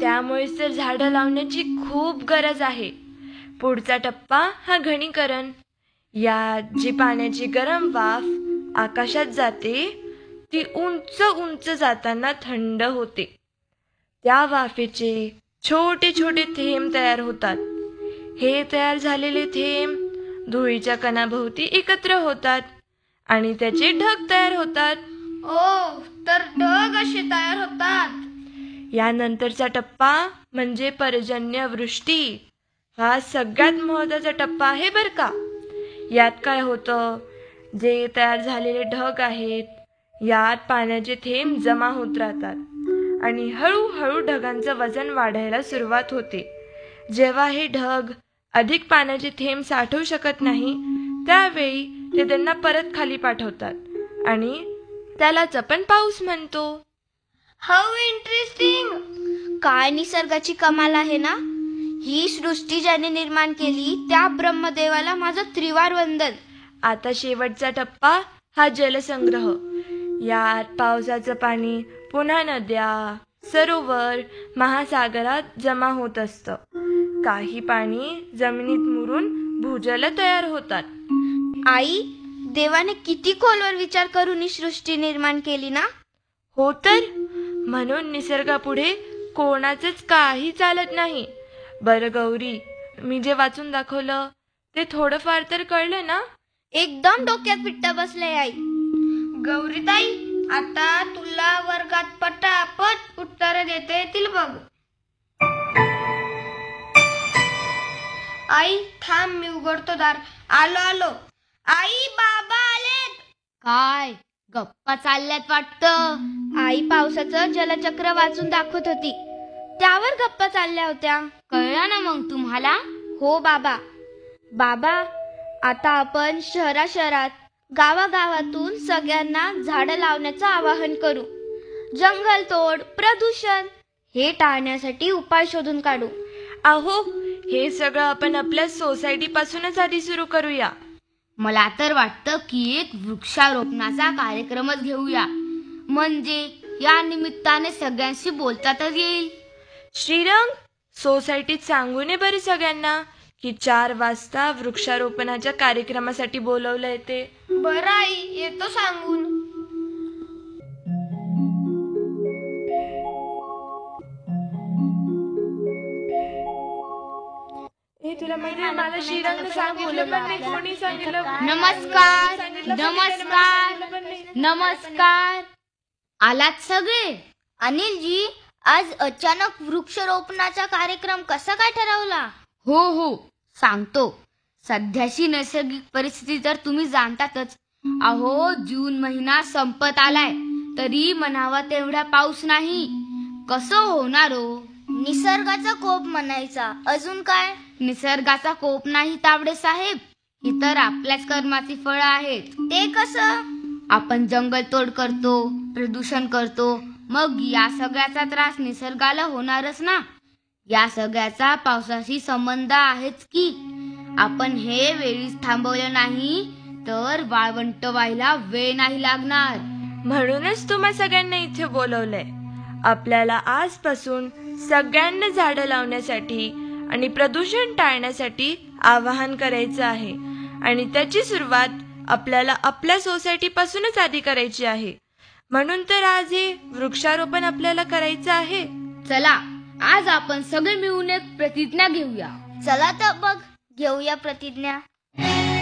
त्यामुळेच तर झाडं लावण्याची खूप गरज आहे. पुढचा टप्पा हा घनीकरण. यात जी पाण्याची गरम वाफ आकाशात जाते ती उंच उंच जाताना थंड होते. त्या वाफेचे छोटे छोटे थेंब तयार होतात. हे तयार झालेले थेंब धुळीच्या कणाभोवती एकत्र होतात आणि त्याचे ढग तयार होतात. ओ, तर ढग असे तयार होतात. यानंतरचा टप्पा म्हणजे पर्जन्यवृष्टी. हा सगळ्यात महत्त्वाचा टप्पा आहे बर का. यात काय होतं, जे तयार झालेले ढग आहेत यात पाण्याचे थेंब जमा होत राहतात आणि हळूहळू ढगांचं वजन वाढायला सुरुवात होते. जेव्हा हे ढग अधिक पाण्याचे थेंब साठवू शकत नाही त्यावेळी ते त्यांना परत खाली पाठवतात आणि त्यालाच आपण पाऊस म्हणतो. How interesting. काय निसर्गाची कमाल आहे ना. ही सृष्टी ज्याने निर्माण केली त्या ब्रह्मदेवाला माझं त्रिवार वंदन. आता शेवटचा टप्पा हा जलसंग्रह. यात पावसाचं पाणी पुन्हा नद्या, सरोवर, महासागरात जमा होत असतं. काही पाणी जमिनीत मुरून भूजल तयार होतात. आई, देवाने किती खोलवर विचार करून ही सृष्टी निर्माण केली ना. हो तर, म्हणून निसर्गापुढे कोणाचंच काही चालत नाही. बरं गौरी, मी जे वाचून दाखवलं ते थोडंफार तर कळलं ना. एकदम डोक्यात पिट्टा बसलाय आई. गौरीताई, आता तुला वर्गात पटापट उत्तर देता येतील बघ. आई थांब, मी उघडतो दार. आलो आलो. आई, बाबा आलेत. काय गप्पा चालल्यात वाटतं. आई पावसाचं जलचक्र वाचून दाखवत होती, त्यावर गप्पा चालल्या होत्या. कळलं ना मग तुम्हाला. हो बाबा. बाबा, आता आपण शहरात गावागावातून सगळ्यांना झाडं लावण्याचं आवाहन करू. जंगलतोड, प्रदूषण हे टाळण्यासाठी उपाय शोधून काढू. अहो, हे सगळं आपण आपल्या सोसायटीपासूनच आधी सुरू करूया. मला तर वाटतं की एक वृक्षारोपणाचा कार्यक्रमच घेऊया. म्हणजे या निमित्ताने सगळ्यांशी बोलतातच येईल. श्रीरंग, सोसायटीत सांगू नये बरं सगळ्यांना की 4 वाजता वृक्षारोपणाच्या कार्यक्रमासाठी बोलवलंय ते. बरं आई, येतो सांगून. हे तुला माहिती आहे, मला श्रीरंग सांगितलं पण नाही, कोणी सांगितलं. नमस्कार नमस्कार नमस्कार. आलात सगळे. अनिलजी, आज अचानक वृक्षारोपणाचा कार्यक्रम कसा काय ठरवला. हो सांगतो. सध्याची नैसर्गिक परिस्थिती तर तुम्ही जाणतातच. अहो, जून महिना संपत आलाय तरी म्हणावा तेवढा पाऊस नाही. कसं होणार हो. निसर्गाचा कोप म्हणायचा. अजून काय. निसर्गाचा कोप नाही तावडे साहेब, ही तर आपल्याच कर्माची फळं आहेत. ते कसं. आपण जंगलतोड करतो, प्रदूषण करतो, मग या सगळ्याचा त्रास निसर्गाला होणारच ना. या सगळ्याचा पावसाशी संबंध आहेच की. आपण हे वेळीच थांबवलं नाही तर वाळवंट व्हायला वेळ नाही लागणार. म्हणूनच तुम्हा सगळ्यांना इथे बोलवलंय. आपल्याला आजपासून सगळ्यांना झाडं लावण्यासाठी आणि प्रदूषण टाळण्यासाठी आवाहन करायचं आहे आणि त्याची सुरुवात आपल्याला आपल्या सोसायटीपासूनच आधी करायची आहे. म्हणून तर आज हे वृक्षारोपण आपल्याला करायचं आहे. चला, आज आपण सगळे मिळून एक प्रतिज्ञा घेऊया. चला तर बघ, घेऊया प्रतिज्ञा.